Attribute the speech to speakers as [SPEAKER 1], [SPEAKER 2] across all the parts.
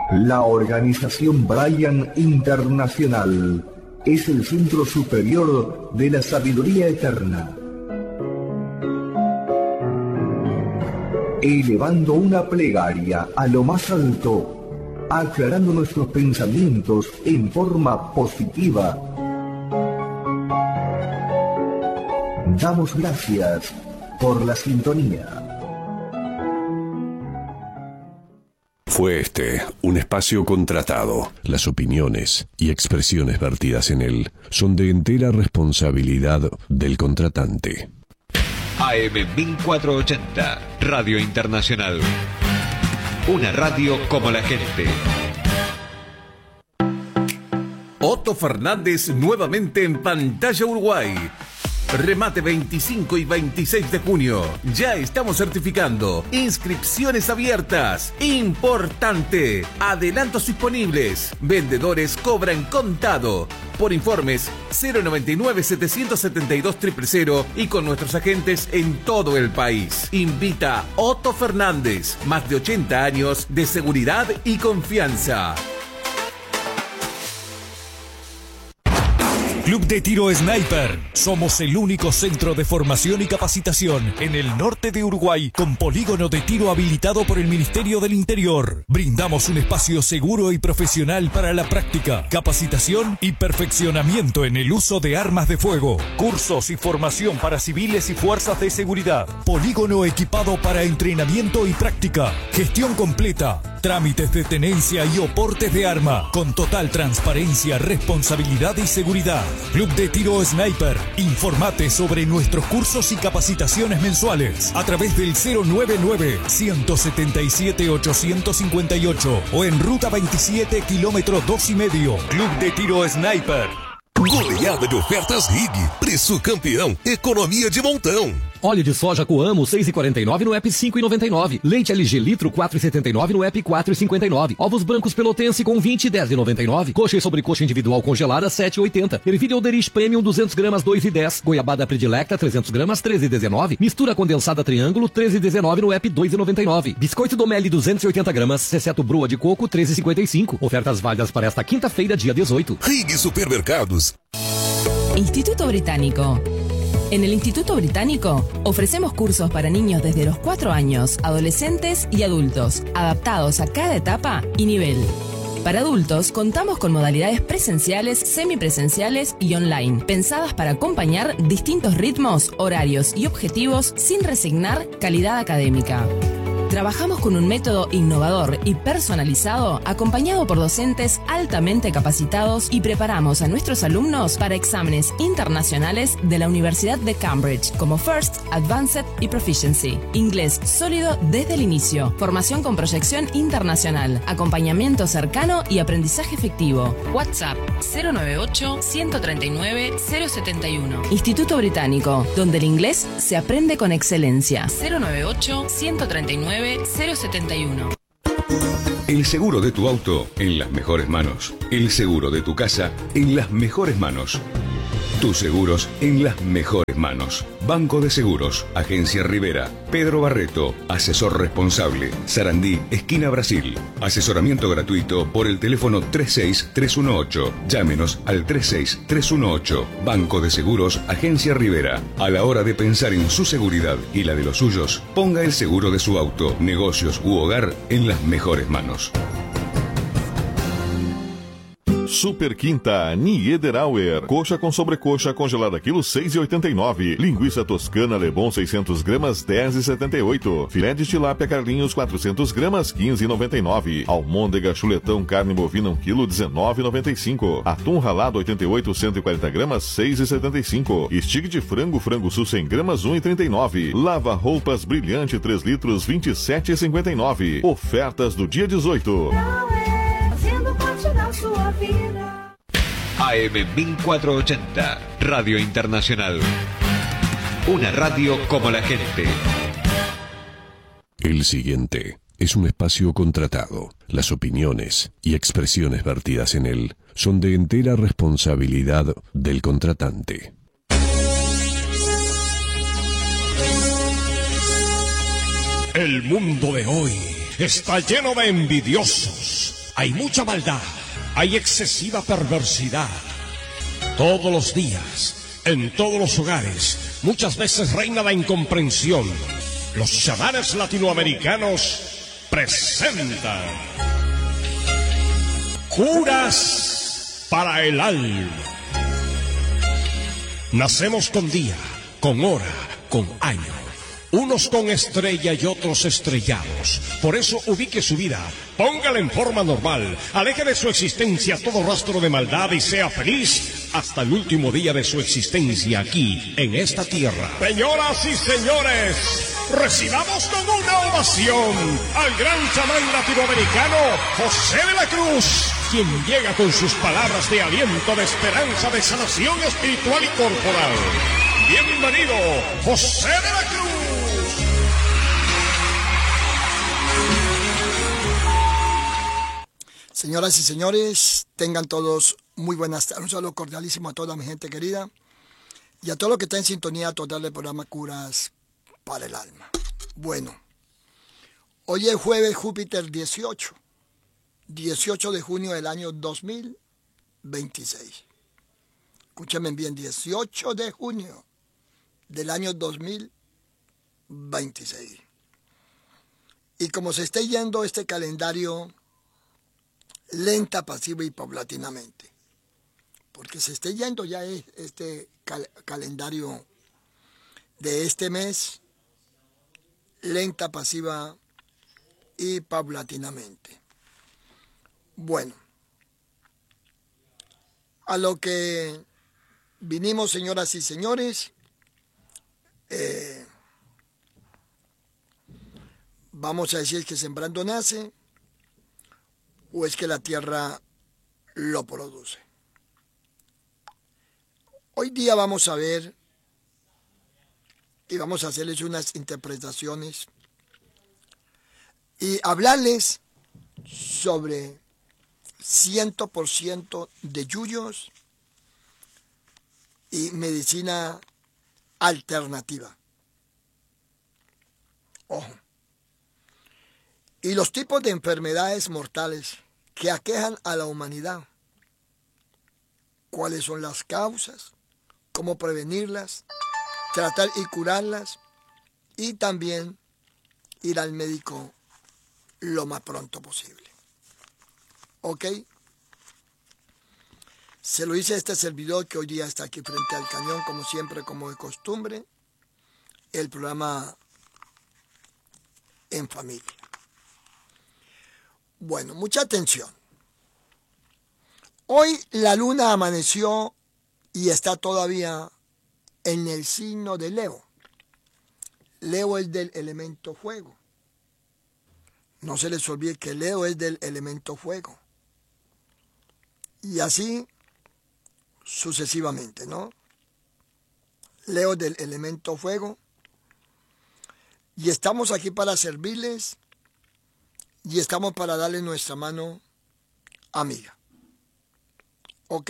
[SPEAKER 1] La Organización Bryan Internacional es el centro superior de la sabiduría eterna. Elevando una plegaria a lo más alto, aclarando nuestros pensamientos en forma positiva. Damos gracias por la sintonía.
[SPEAKER 2] Fue este un espacio contratado. Las opiniones y expresiones vertidas en él son de entera responsabilidad del contratante.
[SPEAKER 3] AM 1480, Radio Internacional. Una radio como la gente.
[SPEAKER 4] Otto Fernández nuevamente en Pantalla Uruguay. Remate 25 y 26 de junio. Ya estamos certificando. Inscripciones abiertas. Importante. Adelantos disponibles. Vendedores cobran contado. Por informes 099-772-000 y con nuestros agentes en todo el país. Invita Otto Fernández. Más de 80 años de seguridad y confianza.
[SPEAKER 5] Club de Tiro Sniper. Somos el único centro de formación y capacitación en el norte de Uruguay con polígono de tiro habilitado por el Ministerio del Interior. Brindamos un espacio seguro y profesional para la práctica, capacitación y perfeccionamiento en el uso de armas de fuego. Cursos y formación para civiles y fuerzas de seguridad. Polígono equipado para entrenamiento y práctica. Gestión completa. Trámites de tenencia y oportes de arma. Con total transparencia, responsabilidad y seguridad. Club de Tiro Sniper. Informate sobre nuestros cursos y capacitaciones mensuales a través del 099-177-858 o en Ruta 27, kilómetro 2,5. Club de Tiro Sniper.
[SPEAKER 6] Goleada de ofertas RIG. Preço campeão. Economia de montão.
[SPEAKER 7] Óleo de soja Coamo 6,49 no app 5,99. Leite LG litro 4,79 no app 4,59. Ovos brancos pelotense com 20 10,99. Coxa e sobrecoxa individual congelada 7,80. Ervilha Oderich Premium 200 gramas 2,10. Goiabada predilecta 300 gramas 13,19. Mistura condensada triângulo 13,19 no app 2,99. Biscoito Domelli 280 gramas exceto broa de coco 13,55. Ofertas válidas para esta quinta-feira, dia 18.
[SPEAKER 6] RIG Supermercados.
[SPEAKER 8] Instituto Británico. En el Instituto Británico ofrecemos cursos para niños desde los 4 años, adolescentes y adultos, adaptados a cada etapa y nivel. Para adultos contamos con modalidades presenciales, semipresenciales y online, pensadas para acompañar distintos ritmos, horarios y objetivos sin resignar calidad académica. Trabajamos con un método innovador y personalizado, acompañado por docentes altamente capacitados y preparamos a nuestros alumnos para exámenes internacionales de la Universidad de Cambridge, como First, Advanced y Proficiency. Inglés sólido desde el inicio, formación con proyección internacional, acompañamiento cercano y aprendizaje efectivo. WhatsApp 098-139-071. Instituto Británico, donde el inglés se aprende con excelencia. 098-139-071.
[SPEAKER 9] El seguro de tu auto en las mejores manos. El seguro de tu casa en las mejores manos. Tus seguros en las mejores manos. Banco de Seguros, Agencia Rivera, Pedro Barreto, asesor responsable, Sarandí, esquina Brasil. Asesoramiento gratuito por el teléfono 36318. Llámenos al 36318. Banco de Seguros, Agencia Rivera. A la hora de pensar en su seguridad y la de los suyos, ponga el seguro de su auto, negocios u hogar en las mejores manos.
[SPEAKER 10] Super Quinta Niederauer. Coxa com sobrecoxa congelada quilo 6,89. Linguiça toscana Lebon 600 gramas 10,78. Filé de tilápia Carlinhos 400 gramas 15,99. Almôndega chuletão carne bovina 1 quilo 19,95. Atum ralado 88 140 gramas 6,75. Estig de frango sul 100 gramas 1,39. Lava roupas brilhante 3 litros 27,59. Ofertas do dia 18.
[SPEAKER 3] Sua vida. AM 1480, Radio Internacional. Una radio como la gente.
[SPEAKER 2] El siguiente es un espacio contratado. Las opiniones y expresiones vertidas en él son de entera responsabilidad del contratante.
[SPEAKER 11] El mundo de hoy está lleno de envidiosos. hay mucha maldad, hay excesiva perversidad. Todos los días, en todos los hogares, muchas veces reina la incomprensión. Los chamanes latinoamericanos presentan Curas para el alma. Nacemos con día, con hora, con año. Unos con estrella y otros estrellados. Por eso ubique su vida, póngala en forma normal, aleje de su existencia todo rastro de maldad y sea feliz hasta el último día de su existencia aquí, en esta tierra. Señoras y señores, recibamos con una ovación al gran chamán latinoamericano José de la Cruz, quien llega con sus palabras de aliento, de esperanza, de sanación espiritual y corporal. Bienvenido, José de la Cruz.
[SPEAKER 12] Señoras y señores, tengan todos muy buenas tardes. Un saludo cordialísimo a toda mi gente querida y a todo lo que está en sintonía a todo el programa Curas para el Alma. Bueno, hoy es jueves Júpiter 18 de junio del año 2026. Escúchenme bien, 18 de junio del año 2026. Y como se está yendo este calendario lenta, pasiva y paulatinamente, porque se está yendo ya este calendario de este mes, lenta, pasiva y paulatinamente. Bueno, a lo que vinimos, señoras y señores, vamos a decir que sembrando nace, o es que la tierra lo produce. Hoy día vamos a ver y vamos a hacerles unas interpretaciones y hablarles sobre 100% de yuyos y medicina alternativa. Ojo. Y los tipos de enfermedades mortales que aquejan a la humanidad. ¿Cuáles son las causas? ¿Cómo prevenirlas? Tratar y curarlas. Y también ir al médico lo más pronto posible. ¿Ok? Se lo hice a este servidor que hoy día está aquí frente al cañón, como siempre, como de costumbre. El programa En Familia. Bueno, mucha atención. Hoy la luna amaneció y está todavía en el signo de Leo. Leo es del elemento fuego. No se les olvide que Leo es del elemento fuego. Y así sucesivamente, ¿no? Leo del elemento fuego. Y estamos aquí para servirles. Y estamos para darle nuestra mano amiga. ¿Ok?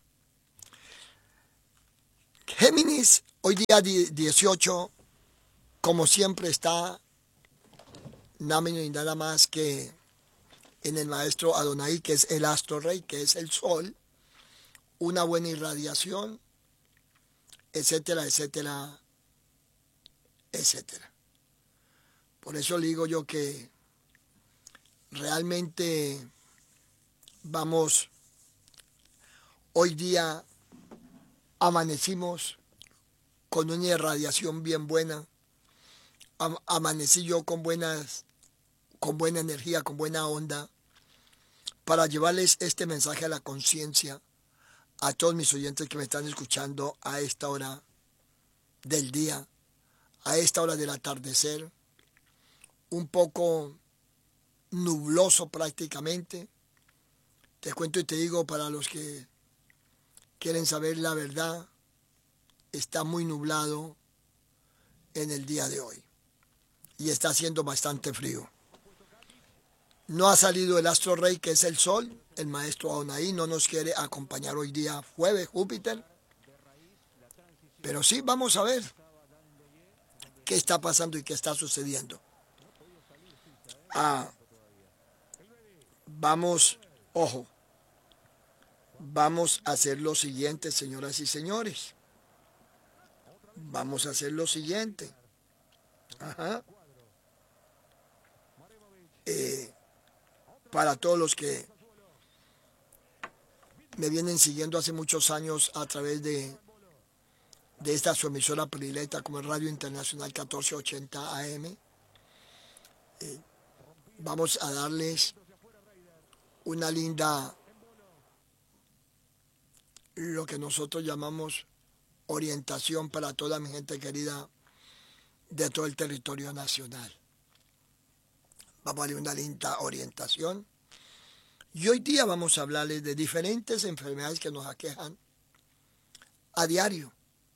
[SPEAKER 12] Géminis, hoy día 18, como siempre está nada menos y nada más que en el maestro Adonai, que es el astro rey, que es el sol, una buena irradiación, etcétera, etcétera, etcétera. Por eso le digo yo que realmente vamos, hoy día amanecimos con una irradiación bien buena, amanecí yo con buena energía, con buena onda, para llevarles este mensaje a la conciencia a todos mis oyentes que me están escuchando a esta hora del día, a esta hora del atardecer, un poco nubloso prácticamente. Te cuento y te digo, para los que quieren saber la verdad, está muy nublado en el día de hoy y está haciendo bastante frío. No ha salido el astro rey, que es el sol. El maestro Adonai no nos quiere acompañar hoy día, jueves, Júpiter. Pero sí, vamos a ver qué está pasando y qué está sucediendo. Vamos, ojo, vamos a hacer lo siguiente, señoras y señores. Vamos a hacer lo siguiente. Ajá. Para todos los que me vienen siguiendo hace muchos años a través de esta su emisora predilecta como el Radio Internacional 1480 AM, vamos a darles una linda, lo que nosotros llamamos orientación para toda mi gente querida de todo el territorio nacional. Vamos a darle una linda orientación. Y hoy día vamos a hablarles de diferentes enfermedades que nos aquejan a diario.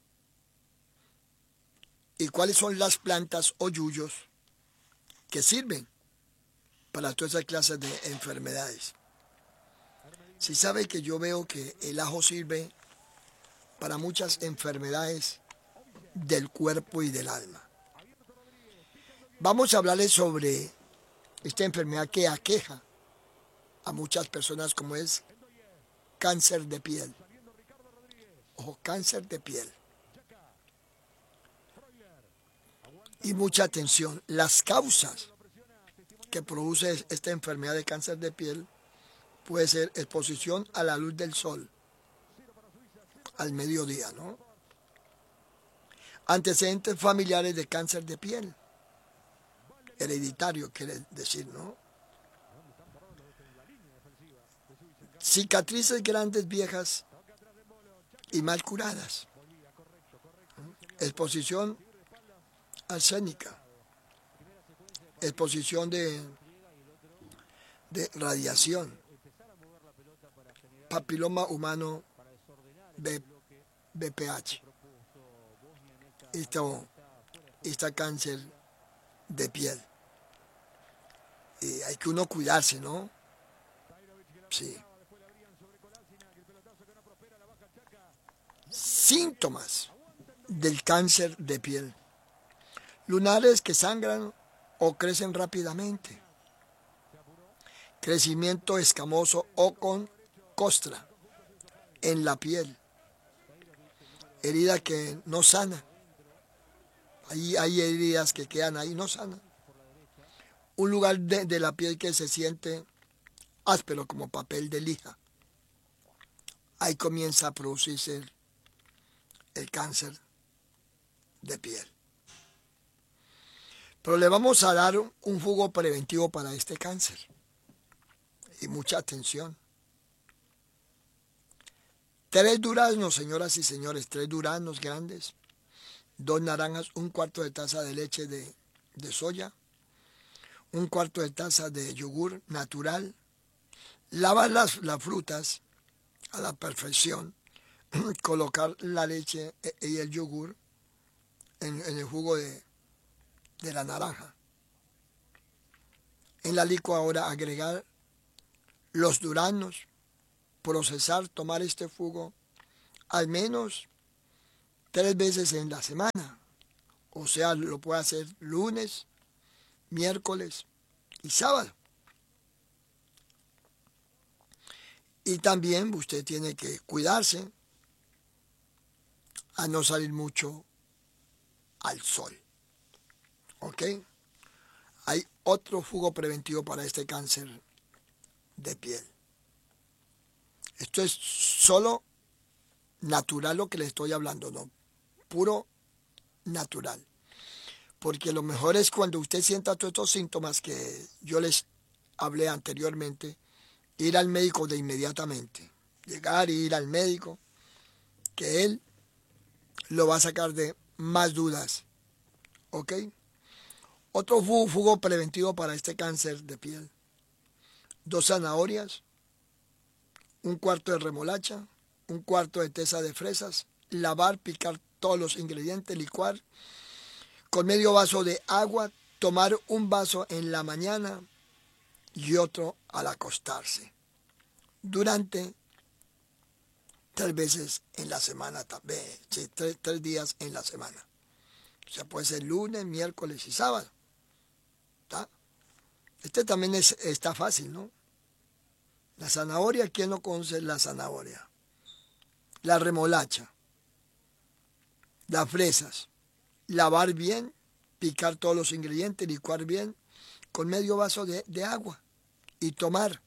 [SPEAKER 12] ¿Y cuáles son las plantas o yuyos que sirven para todas esas clases de enfermedades? Si sabe que yo veo que el ajo sirve para muchas enfermedades del cuerpo y del alma. Vamos a hablarles sobre esta enfermedad que aqueja a muchas personas, como es cáncer de piel. Ojo, cáncer de piel. Y mucha atención, las causas que produce esta enfermedad de cáncer de piel puede ser exposición a la luz del sol, al mediodía, ¿no? Antecedentes familiares de cáncer de piel, hereditario quiere decir, ¿no? Cicatrices grandes, viejas y mal curadas. Exposición arsénica, exposición de radiación, papiloma humano BPH, esta cáncer de piel. Y hay que uno cuidarse, ¿no? Sí. Síntomas del cáncer de piel. Lunares que sangran o crecen rápidamente. Crecimiento escamoso o con costra en la piel. Herida que no sana. Hay heridas que quedan ahí, no sanan. Un lugar de la piel que se siente áspero como papel de lija. Ahí comienza a producirse el cáncer de piel. Pero le vamos a dar un jugo preventivo para este cáncer. Y mucha atención. 3 duraznos, señoras y señores, 3 duraznos grandes, 2 naranjas, 1/4 de taza de leche de soya, 1/4 de taza de yogur natural. Lavar las frutas a la perfección, colocar la leche y el yogur en el jugo de la naranja. En la licuadora agregar los duraznos, procesar, tomar este jugo al menos 3 veces en la semana. O sea, lo puede hacer lunes, miércoles y sábado. Y también usted tiene que cuidarse a no salir mucho al sol. ¿Ok? Hay otro jugo preventivo para este cáncer de piel. Esto es solo natural lo que le estoy hablando, no, puro natural. Porque lo mejor es cuando usted sienta todos estos síntomas que yo les hablé anteriormente, ir al médico de inmediatamente. Llegar y ir al médico, que él lo va a sacar de más dudas. ¿Ok? Otro jugo preventivo para este cáncer de piel. 2 zanahorias, 1/4 de remolacha, 1/4 de taza de fresas, lavar, picar todos los ingredientes, licuar, con medio vaso de agua, tomar un vaso en la mañana y otro al acostarse. Durante 3 veces en la semana también, sí, 3 días en la semana. O sea, puede ser lunes, miércoles y sábado. ¿Está? Este también está fácil, ¿no? La zanahoria, ¿quién no conoce la zanahoria? La remolacha, las fresas, lavar bien, picar todos los ingredientes, licuar bien, con medio vaso de agua y tomar.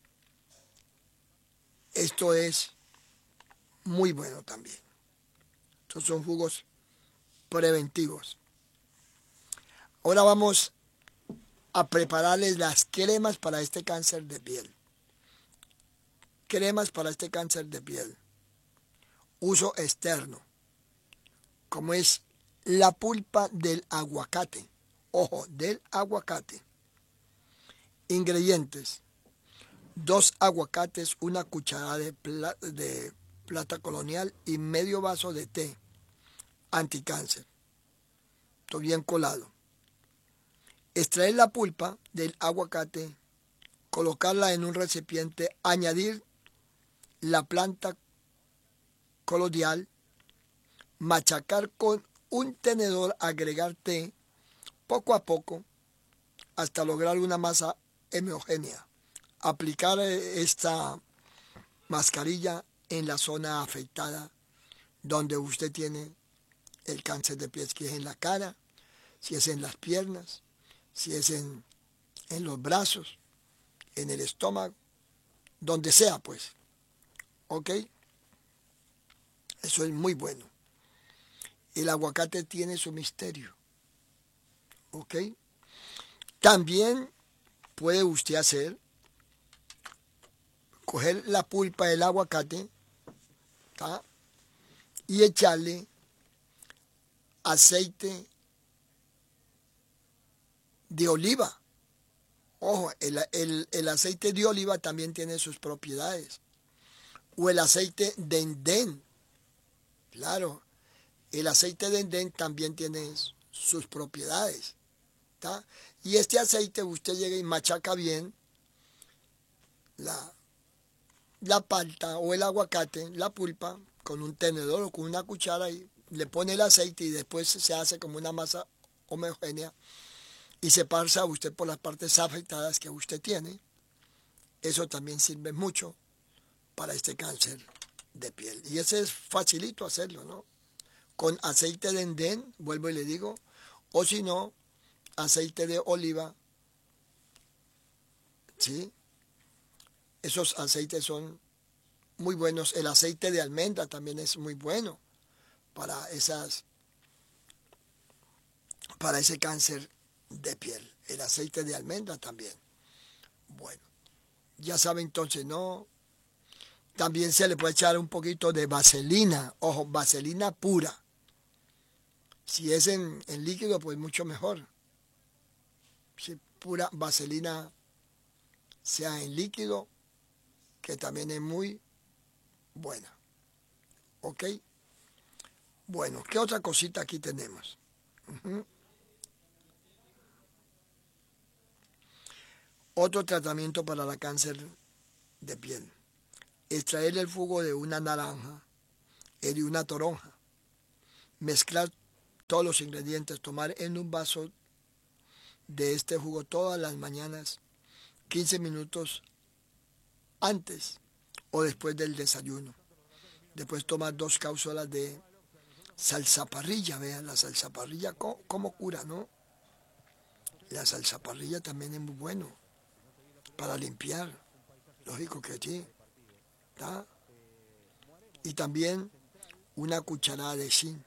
[SPEAKER 12] Esto es muy bueno también. Estos son jugos preventivos. Ahora vamos a prepararles las cremas para este cáncer de piel. Cremas para este cáncer de piel. Uso externo, como es la pulpa del aguacate. Ojo, del aguacate. Ingredientes: 2 aguacates, 1 cucharada de plata colonial y medio vaso de té anticáncer. Todo bien colado. Extraer la pulpa del aguacate, colocarla en un recipiente, añadir la planta colonial, machacar con un tenedor, agregar té poco a poco hasta lograr una masa homogénea. Aplicar esta mascarilla en la zona afectada donde usted tiene el cáncer de piel, si es en la cara, si es en las piernas, si es en los brazos, en el estómago, donde sea pues. ¿Ok? Eso es muy bueno. El aguacate tiene su misterio. ¿Ok? También puede usted coger la pulpa del aguacate, ¿tá?, y echarle aceite de oliva. Ojo, el aceite de oliva también tiene sus propiedades. O el aceite de dendén. Claro, el aceite de dendén también tiene sus propiedades, ¿tá? Y este aceite usted llega y machaca bien la palta o el aguacate, la pulpa, con un tenedor o con una cuchara, y le pone el aceite y después se hace como una masa homogénea y se pasa usted por las partes afectadas que usted tiene. Eso también sirve mucho para este cáncer de piel. Y ese es facilito hacerlo, ¿no? Con aceite de dendén, vuelvo y le digo, o si no, aceite de oliva, ¿sí? Esos aceites son muy buenos. El aceite de almendra también es muy bueno para ese cáncer de piel. El aceite de almendra también. Bueno, ya sabe entonces, ¿no? También se le puede echar un poquito de vaselina. Ojo, vaselina pura. Si es en líquido, pues mucho mejor. Si pura vaselina, sea en líquido, que también es muy buena. ¿Ok? Bueno, ¿qué otra cosita aquí tenemos? Otro tratamiento para el cáncer de piel. Extraer el jugo de una naranja y de una toronja. Mezclar todos los ingredientes. Tomar en un vaso de este jugo todas las mañanas, 15 minutos antes o después del desayuno. Después tomar 2 cápsulas de salsaparrilla. Vean, la salsaparrilla, ¿cómo cura, no? La salsaparrilla también es muy bueno para limpiar. Lógico que sí. ¿Tá? Y también una cucharada de zinc.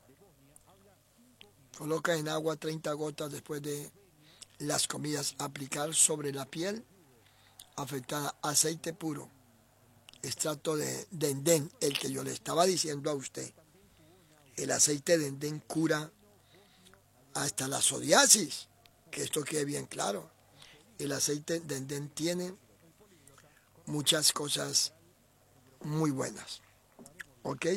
[SPEAKER 12] Coloca en agua 30 gotas después de las comidas. Aplicar sobre la piel afectada. Aceite puro, extracto de dendén, el que yo le estaba diciendo a usted. El aceite de dendén cura hasta la psoriasis, que esto quede bien claro. El aceite de dendén tiene muchas cosas muy buenas. ¿Ok?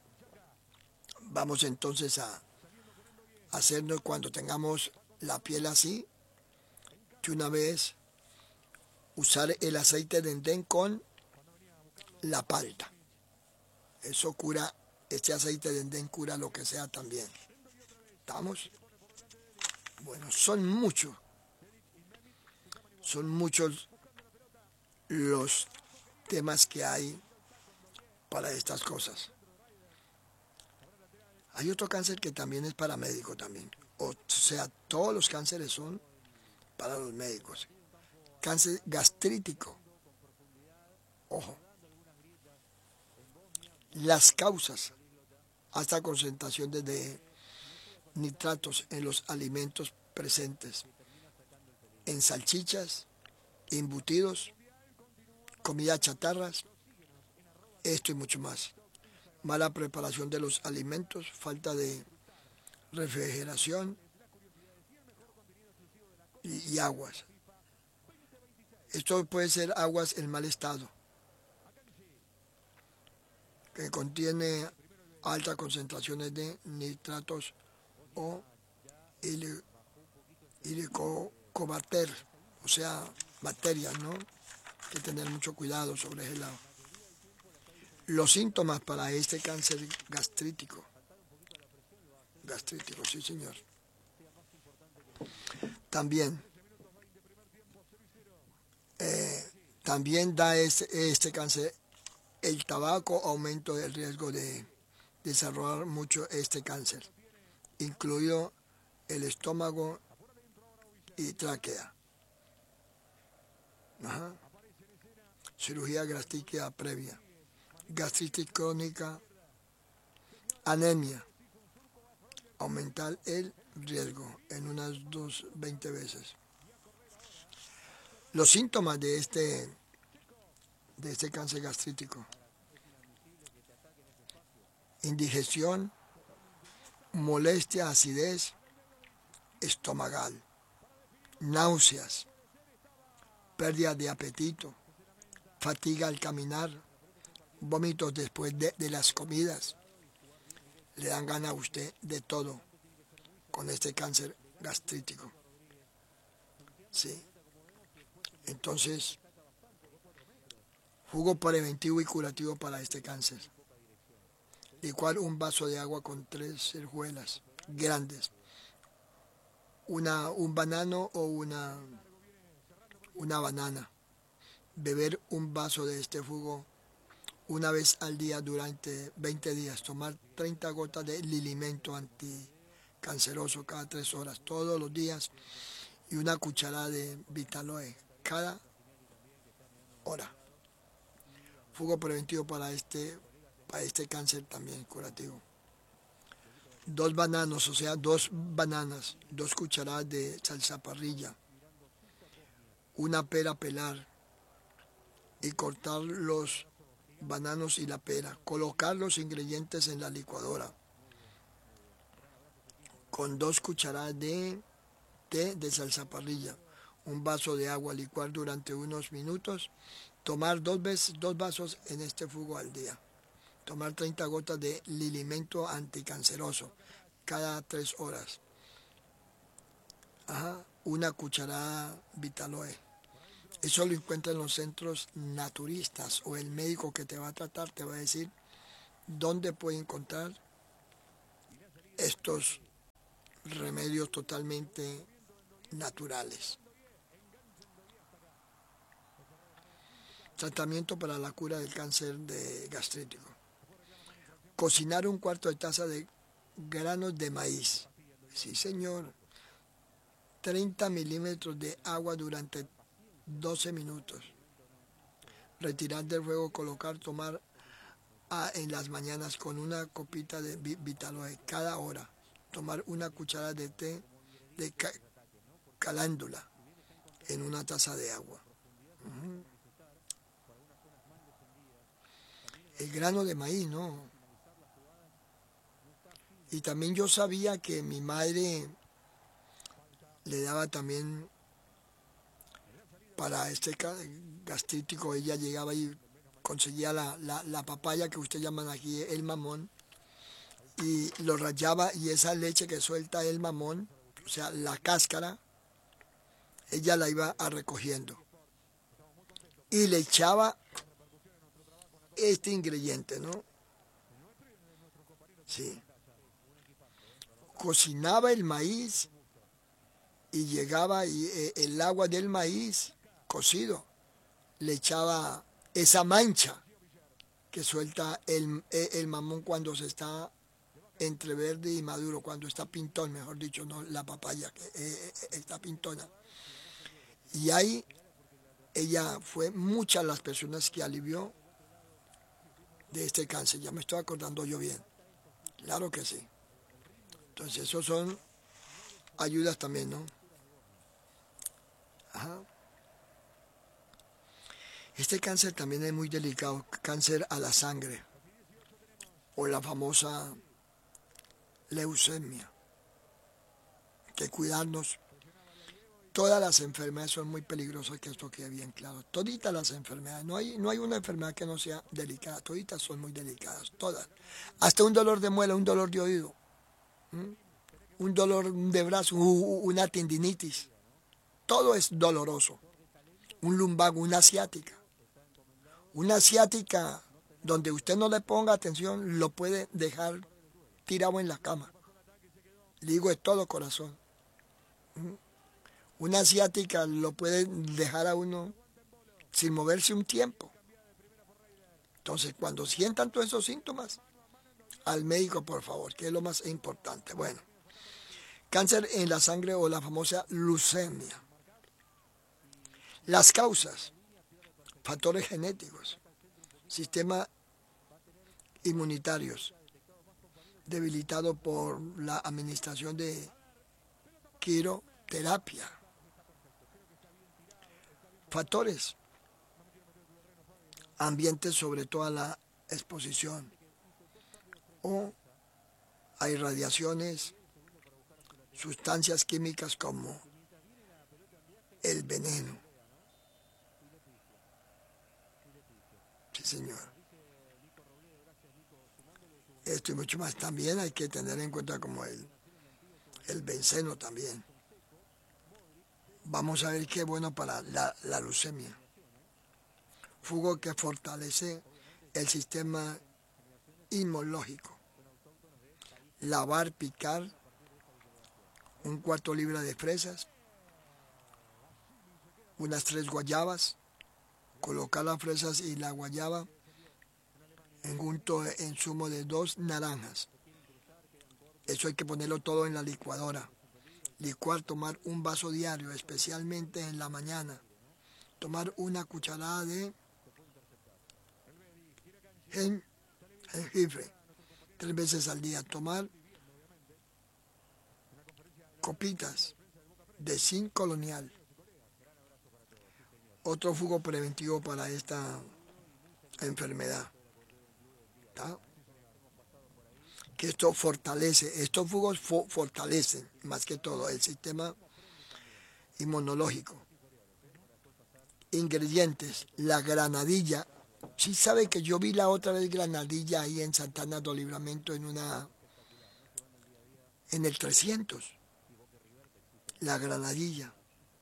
[SPEAKER 12] Vamos entonces a hacernos, cuando tengamos la piel así, de una vez usar el aceite de dendén con la palta. Eso cura, este aceite de dendén cura lo que sea también. ¿Estamos? Bueno, son muchos los sistemas que hay para estas cosas. Hay otro cáncer que también es para médicos también. O sea, todos los cánceres son para los médicos. Cáncer gastrítico. Ojo. Las causas, hasta concentraciones de nitratos en los alimentos presentes, en salchichas, embutidos, comida chatarras, esto y mucho más. Mala preparación de los alimentos, falta de refrigeración y aguas. Esto puede ser aguas en mal estado, que contiene altas concentraciones de nitratos o helicobacter, o sea, bacterias, ¿no? Hay que tener mucho cuidado sobre ese lado. Los síntomas para este cáncer gastrítico. Gastrítico, sí señor. También da este cáncer. El tabaco aumenta el riesgo de desarrollar mucho este cáncer, incluido el estómago y tráquea. Cirugía gástrica previa. Gastritis crónica, anemia, aumentar el riesgo en unas 20 veces. Los síntomas de este cáncer gastrítico: indigestión, molestia, acidez estomacal, náuseas, pérdida de apetito, fatiga al caminar, vómitos después de las comidas. Le dan gana a usted de todo con este cáncer gastrítico. Sí. Entonces, jugo preventivo y curativo para este cáncer. Licuar un vaso de agua con 3 ciruelas grandes. Un banano o una banana. Beber un vaso de este jugo una vez al día durante 20 días. Tomar 30 gotas de lilimento anticanceroso cada 3 horas, todos los días. Y una cucharada de Vitaloe cada hora. Jugo preventivo para este cáncer también curativo. 2 bananos, o sea, 2 bananas, 2 cucharadas de salsa parrilla. Una pera pelar y cortar los bananos y la pera. Colocar los ingredientes en la licuadora con 2 cucharadas de té de salsa parrilla. Un vaso de agua, licuar durante unos minutos. Tomar 2 vasos en este jugo al día. Tomar 30 gotas de lilimento anticanceroso cada 3 horas. Una cucharada Vitaloe. Eso lo encuentra en los centros naturistas, o el médico que te va a tratar te va a decir dónde puede encontrar estos remedios totalmente naturales. Tratamiento para la cura del cáncer gastrítico. Cocinar 1/4 taza de granos de maíz. Sí, señor. 30 milímetros de agua durante 12 minutos. Retirar del fuego, colocar, tomar en las mañanas con una copita de Vitaloe cada hora. Tomar una cucharada de té de calándula en una taza de agua. El grano de maíz, ¿no? Y también yo sabía que mi madre le daba también para este gastrítico. Ella llegaba y conseguía la papaya que ustedes llaman aquí el mamón, y lo rallaba, y esa leche que suelta el mamón, o sea, la cáscara, ella la iba recogiendo y le echaba este ingrediente, ¿no? Sí. Cocinaba el maíz y llegaba, y el agua del maíz cocido le echaba esa mancha que suelta el mamón cuando se está entre verde y maduro, cuando está pintón, mejor dicho, no la papaya, que está pintona. Y ahí ella fue muchas las personas que alivió de este cáncer. Ya me estoy acordando yo bien. Claro que sí. Entonces, esos son ayudas también, ¿no? Ajá. Este cáncer también es muy delicado, cáncer a la sangre, o la famosa leucemia. Hay que cuidarnos. Todas las enfermedades son muy peligrosas, que esto quede bien claro. Toditas las enfermedades, no hay una enfermedad que no sea delicada, toditas son muy delicadas, todas. Hasta un dolor de muela, un dolor de oído, un dolor de brazo, una tendinitis, todo es doloroso. Un lumbago, una ciática donde usted no le ponga atención, lo puede dejar tirado en la cama. Le digo de todo corazón. Una asiática lo puede dejar a uno sin moverse un tiempo. Entonces, cuando sientan todos esos síntomas, al médico, por favor, que es lo más importante. Bueno, cáncer en la sangre o la famosa leucemia. Las causas, factores genéticos, sistemas inmunitarios, debilitado por la administración de quimioterapia. Factores, ambientes, sobre toda la exposición, o hay radiaciones, sustancias químicas como el veneno. Sí, señor. Esto y mucho más también hay que tener en cuenta, como el benceno también. Vamos a ver qué es bueno para la leucemia. Fugo que fortalece el sistema inmunológico. Lavar, picar, 1/4 libra de fresas, unas 3 guayabas, colocar las fresas y la guayaba junto en zumo de 2 naranjas. Eso hay que ponerlo todo en la licuadora. Licuar, tomar un vaso diario, especialmente en la mañana. Tomar una cucharada de jengibre 3 veces al día. Tomar copitas de zinc colonial. Otro jugo preventivo para esta enfermedad. ¿Está? Que esto fortalece, estos jugos fortalecen más que todo el sistema inmunológico. Ingredientes, la granadilla. Sí sabe que yo vi la otra vez granadilla ahí en Santana do Livramento en el 300. La granadilla.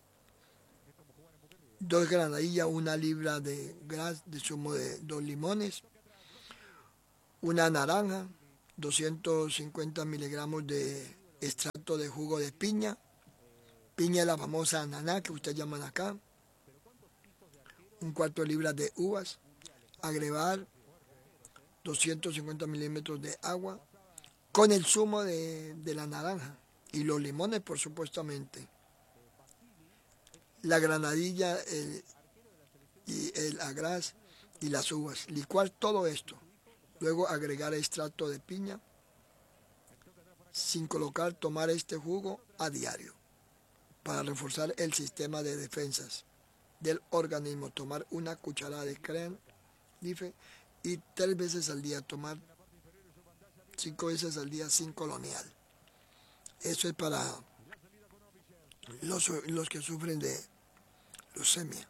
[SPEAKER 12] 2 granadillas, 1 libra de gras de zumo de 2 limones, una naranja, 250 miligramos de extracto de jugo de piña, piña la famosa ananá que ustedes llaman acá, 1/4 libra de uvas, agregar 250 milímetros de agua con el zumo de la naranja y los limones, por supuestamente. La granadilla, el agraz y las uvas. Licuar todo esto. Luego agregar extracto de piña. Sin colocar, tomar este jugo a diario. Para reforzar el sistema de defensas del organismo. Tomar 1 cucharada de crema y 3 veces al día. Tomar 5 veces al día sin colonial. Eso es para los que sufren de leucemia.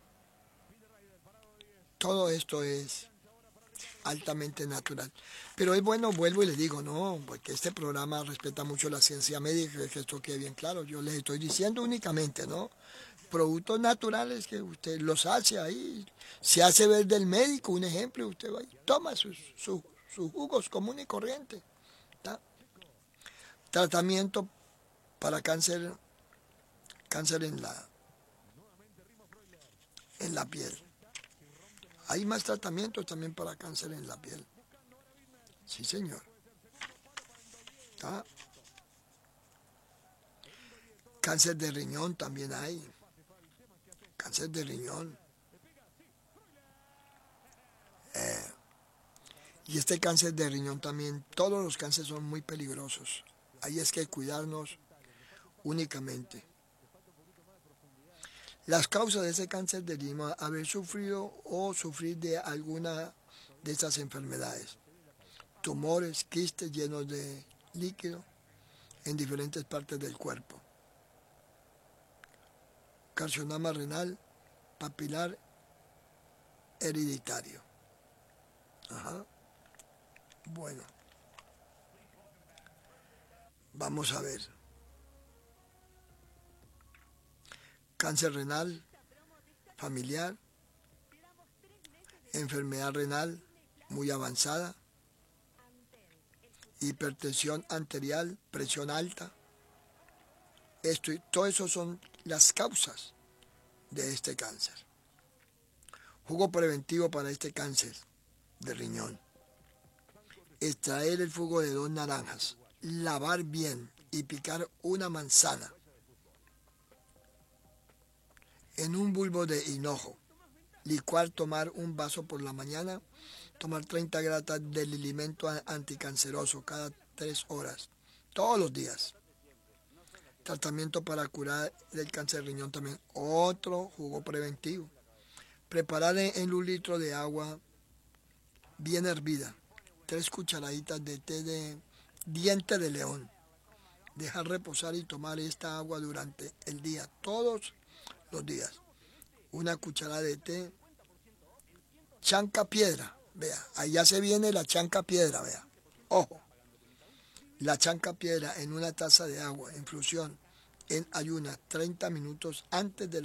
[SPEAKER 12] Todo esto es altamente natural. Pero es bueno, vuelvo y les digo, no, porque este programa respeta mucho la ciencia médica, que esto quede bien claro. Yo les estoy diciendo únicamente, ¿no? Productos naturales que usted los hace ahí. Se hace ver del médico, un ejemplo, usted va y toma sus jugos comunes y corrientes. ¿Tá? Tratamiento para cáncer en la piel. Hay más tratamientos también para cáncer en la piel. Sí, señor. ¿Está? Cáncer de riñón también hay. Cáncer de riñón. Y este cáncer de riñón también, todos los cánceres son muy peligrosos. Ahí es que cuidarnos únicamente. Las causas de ese cáncer de riñón, haber sufrido o sufrir de alguna de estas enfermedades. Tumores, quistes llenos de líquido en diferentes partes del cuerpo. Carcinoma renal, papilar, hereditario. Ajá. Bueno. Vamos a ver. Cáncer renal, familiar, enfermedad renal muy avanzada, hipertensión arterial, presión alta. Todo eso son las causas de este cáncer. Jugo preventivo para este cáncer de riñón. Extraer el jugo de 2 naranjas, lavar bien y picar una manzana en un bulbo de hinojo. Licuar, tomar un vaso por la mañana. Tomar 30 gratas del alimento anticanceroso cada 3 horas, todos los días. Tratamiento para curar el cáncer de riñón también. Otro jugo preventivo. Preparar en 1 litro de agua bien hervida. 3 cucharaditas de té de diente de león. Dejar reposar y tomar esta agua durante el día, todos los días. 1 cucharada de té chanca piedra. Vea, ahí ya se viene la chanca piedra, vea. Ojo. La chanca piedra en 1 taza de agua, infusión, en ayunas, 30 minutos antes del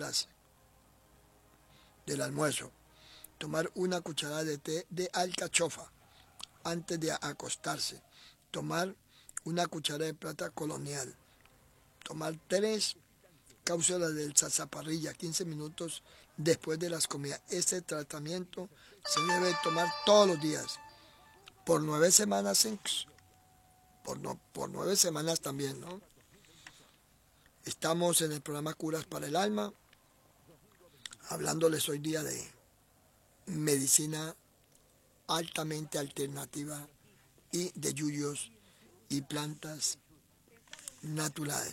[SPEAKER 12] almuerzo. Tomar 1 cucharada de té de alcachofa antes de acostarse. Tomar 1 cucharada de plata colonial. Tomar 3 cápsulas del sarsaparilla 15 minutos después de las comidas. Este tratamiento se debe tomar todos los días. Por 9 semanas, por 9 semanas también, ¿no? Estamos en el programa Curas para el Alma, hablándoles hoy día de medicina altamente alternativa y de yuyos y plantas naturales.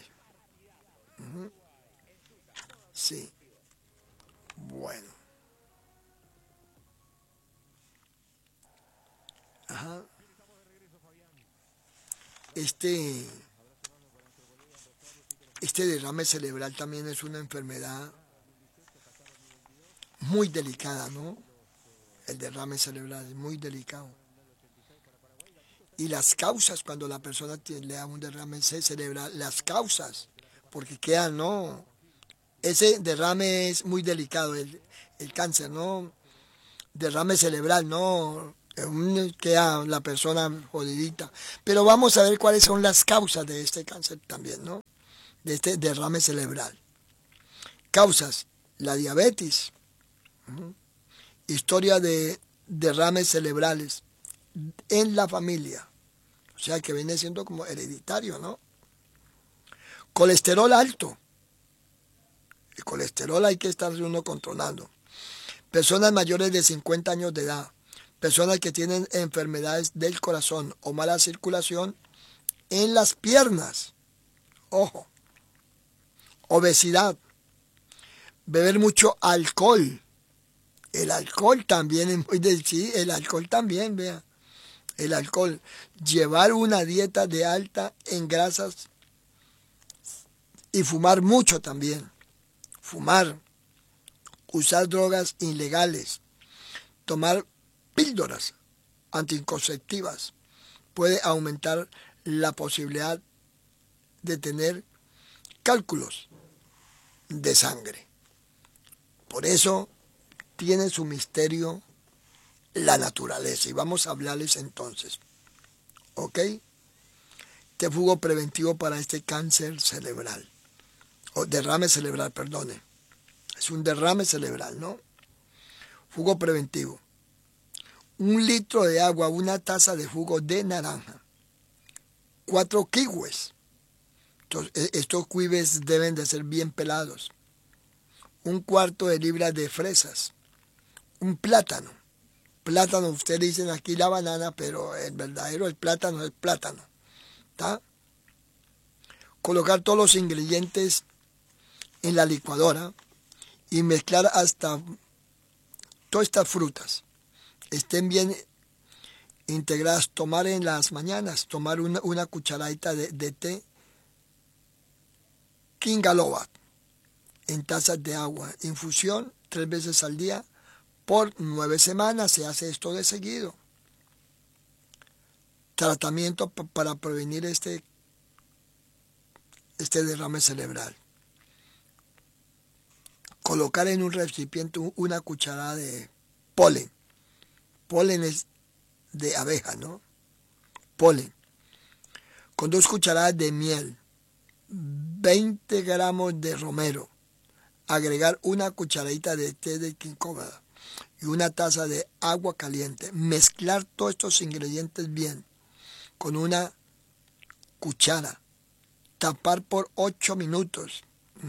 [SPEAKER 12] Sí. Bueno. Ajá. Este derrame cerebral también es una enfermedad muy delicada, ¿no? El derrame cerebral es muy delicado. Y las causas, cuando la persona le da un derrame cerebral, las causas, porque quedan, ¿no? Ese derrame es muy delicado, el cáncer, ¿no? Derrame cerebral, ¿no? Queda la persona jodidita. Pero vamos a ver cuáles son las causas de este cáncer también, ¿no? De este derrame cerebral. Causas: la diabetes, historia de derrames cerebrales en la familia, o sea que viene siendo como hereditario, ¿no? Colesterol alto. El colesterol hay que estar uno controlando. Personas mayores de 50 años de edad, personas que tienen enfermedades del corazón o mala circulación en las piernas. Ojo. Obesidad. Beber mucho alcohol. El alcohol también es muy sí, el alcohol también, vea. El alcohol. Llevar una dieta de alta en grasas y fumar mucho también. Fumar. Usar drogas ilegales. Tomar píldoras anticonceptivas puede aumentar la posibilidad de tener cálculos de sangre. Por eso tiene su misterio la naturaleza. Y vamos a hablarles entonces. ¿Ok? Este jugo preventivo para este cáncer cerebral. O derrame cerebral, perdone. Es un derrame cerebral, ¿no? Jugo preventivo. 1 litro de agua, 1 taza de jugo de naranja. 4 kiwis. Entonces, estos kiwis deben de ser bien pelados. 1/4 de libra de fresas. Un plátano. Plátano, ustedes dicen aquí la banana, pero el verdadero, el plátano es el plátano. ¿Está? Colocar todos los ingredientes en la licuadora y mezclar hasta todas estas frutas estén bien integradas. Tomar en las mañanas, tomar una cucharadita de té Kingaloba en tazas de agua. Infusión 3 veces al día por 9 semanas. Se hace esto de seguido. Tratamiento para prevenir este derrame cerebral. Colocar en un recipiente 1 cucharada de polen. Polen es de abeja, ¿no? Polen. Con 2 cucharadas de miel. 20 gramos de romero. Agregar 1 cucharadita de té de ginkgo y 1 taza de agua caliente. Mezclar todos estos ingredientes bien con 1 cuchara. Tapar por 8 minutos.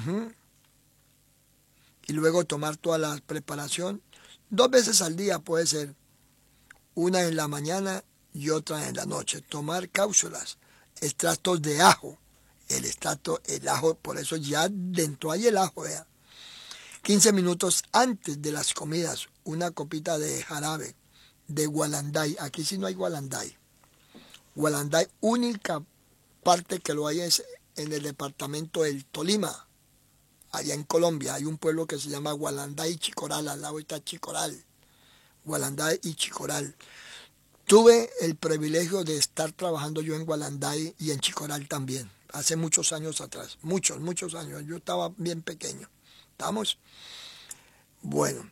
[SPEAKER 12] Y luego tomar toda la preparación 2 veces al día, puede ser. 1 en la mañana y otra en la noche. Tomar cápsulas, extractos de ajo. El ajo, por eso ya dentro hay el ajo, vea. 15 minutos antes de las comidas, 1 copita de jarabe de gualanday. Aquí sí no hay gualanday. Gualanday, única parte que lo hay es en el departamento del Tolima. Allá en Colombia hay un pueblo que se llama Gualanday y Chicoral, al lado está Chicoral. Gualanday y Chicoral. Tuve el privilegio de estar trabajando yo en Gualanday y en Chicoral también, hace muchos años atrás, muchos años, yo estaba bien pequeño. ¿Estamos? Bueno,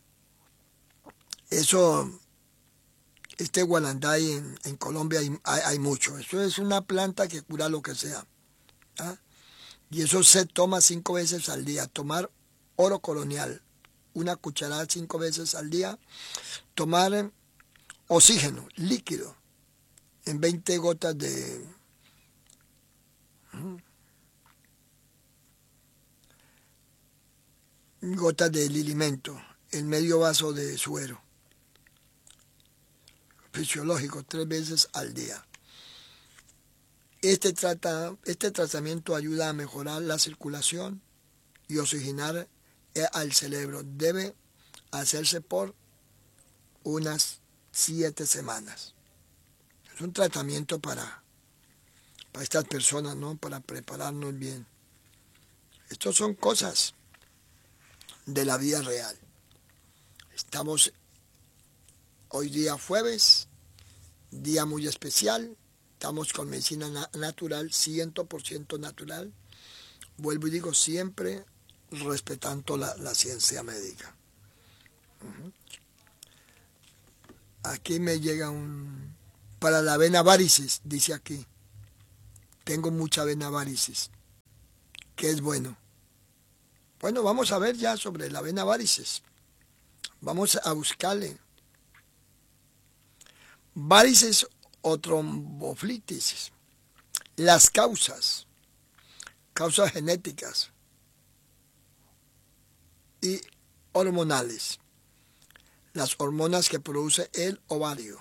[SPEAKER 12] eso, este Gualanday en Colombia hay mucho. Eso es una planta que cura lo que sea. ¿Ah? Y eso se toma 5 veces al día. Tomar oro colonial, 1 cucharada 5 veces al día. Tomar oxígeno líquido en 20 gotas de lilimento, en medio vaso de suero fisiológico 3 veces al día. Este tratamiento ayuda a mejorar la circulación y oxigenar al cerebro. Debe hacerse por unas 7 semanas. Es un tratamiento para estas personas, ¿no? Para prepararnos bien. Estas son cosas de la vida real. Estamos hoy día jueves, día muy especial. Estamos con medicina natural, 100% natural. Vuelvo y digo, siempre respetando la ciencia médica. Aquí me llega para la vena varices, dice aquí. Tengo mucha vena varices. ¿Qué es bueno? Bueno, vamos a ver ya sobre la vena varices. Vamos a buscarle. Varices o tromboflitis. Las causas genéticas y hormonales. Las hormonas que produce el ovario.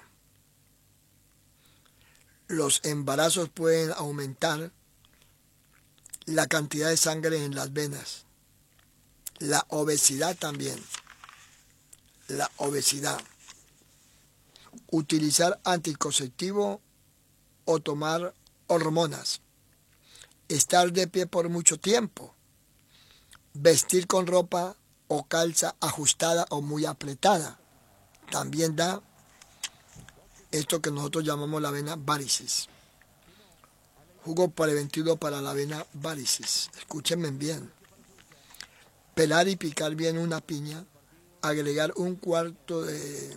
[SPEAKER 12] Los embarazos pueden aumentar la cantidad de sangre en las venas. La obesidad también. La obesidad. Utilizar anticonceptivo o tomar hormonas. Estar de pie por mucho tiempo. Vestir con ropa o calza ajustada o muy apretada. También da esto que nosotros llamamos la vena varices. Jugo preventivo para la vena varices. Escúchenme bien. Pelar y picar bien una piña. Agregar un cuarto de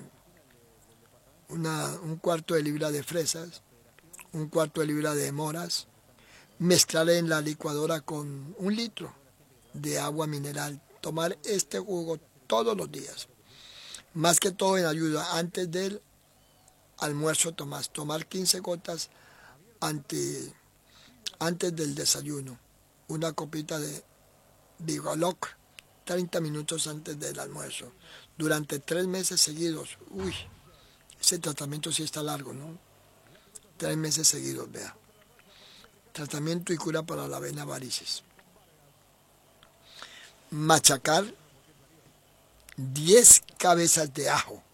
[SPEAKER 12] libra de fresas. 1/4 de libra de moras. Mezclar en la licuadora con 1 litro de agua mineral. Tomar este jugo todos los días. Más que todo en ayuda, antes del almuerzo tomar 15 gotas antes del desayuno. Una copita de Vigaloc 30 minutos antes del almuerzo. Durante 3 meses seguidos. Uy, ese tratamiento sí está largo, ¿no? 3 meses seguidos, vea. Tratamiento y cura para la vena varices. Machacar 10 cabezas de ajo.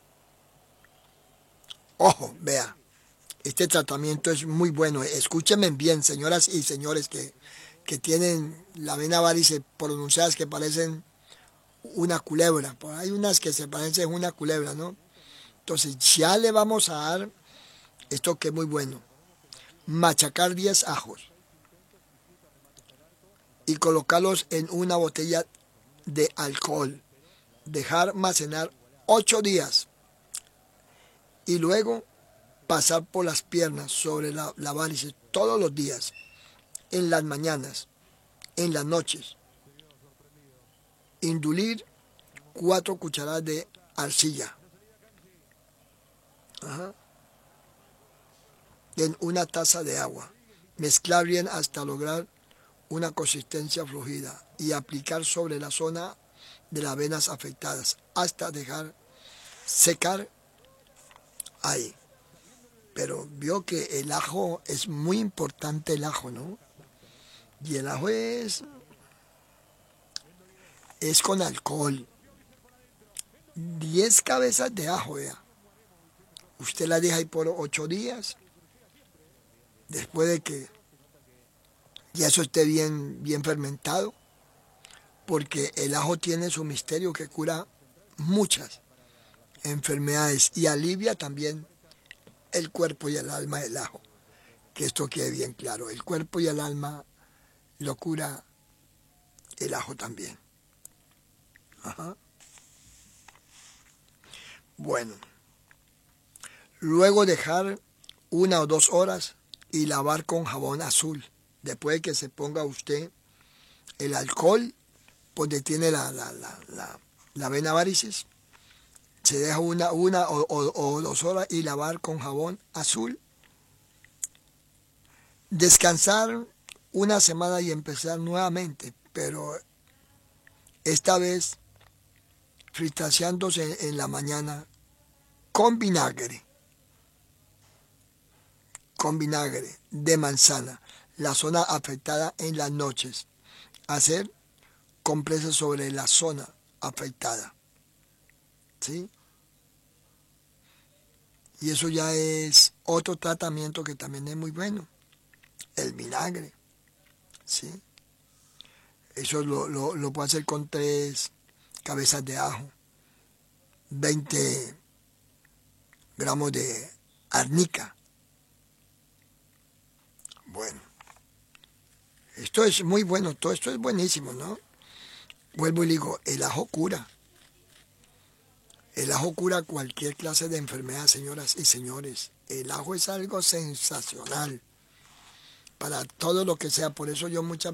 [SPEAKER 12] Ojo, vea. Este tratamiento es muy bueno. Escúchenme bien, señoras y señores que tienen la vena varice pronunciadas que parecen una culebra. Hay unas que se parecen una culebra, ¿no? Entonces ya le vamos a dar esto que es muy bueno. Machacar 10 ajos y colocarlos en una botella de alcohol. Dejar macerar 8 días y luego pasar por las piernas sobre la varice todos los días, en las mañanas, en las noches. Indulir 4 cucharadas de arcilla en una taza de agua. Mezclar bien hasta lograr una consistencia fluida y aplicar sobre la zona de las venas afectadas hasta dejar secar ahí. Pero vio que el ajo es muy importante, el ajo, ¿no? Y el ajo es con alcohol. 10 cabezas de ajo, vea. Usted la deja ahí por 8 días. Después de que ya eso esté bien fermentado. Porque el ajo tiene su misterio que cura muchas enfermedades y alivia también el cuerpo y el alma del ajo. Que esto quede bien claro. El cuerpo y el alma lo cura el ajo también. Bueno. Luego dejar 1 o 2 horas y lavar con jabón azul. Después de que se ponga usted el alcohol, donde tiene la vena varices, se deja una o 2 horas y lavar con jabón azul. Descansar 1 semana y empezar nuevamente, pero esta vez fritaseándose en la mañana con vinagre de manzana, la zona afectada en las noches. Hacer compresas sobre la zona afectada. ¿Sí? Y eso ya es otro tratamiento que también es muy bueno. El vinagre. ¿Sí? Eso lo puede hacer con 3 cabezas de ajo, 20 gramos de arnica. Bueno, esto es muy bueno, todo esto es buenísimo, ¿no? Vuelvo y digo, el ajo cura. El ajo cura cualquier clase de enfermedad, señoras y señores. El ajo es algo sensacional para todo lo que sea. Por eso yo muchas